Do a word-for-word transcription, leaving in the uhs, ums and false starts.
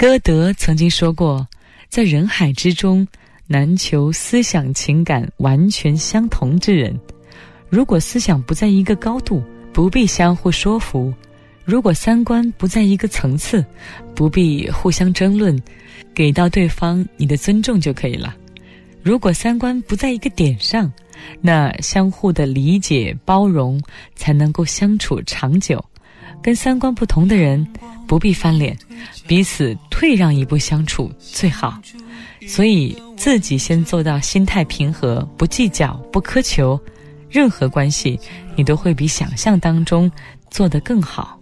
歌德曾经说过，在人海之中，难求思想情感完全相同之人。如果思想不在一个高度，不必相互说服；如果三观不在一个层次，不必互相争论，给到对方你的尊重就可以了。如果三观不在一个点上，那相互的理解包容才能够相处长久。跟三观不同的人不必翻脸，彼此退让一步相处最好。所以自己先做到心态平和，不计较，不苛求，任何关系你都会比想象当中做得更好。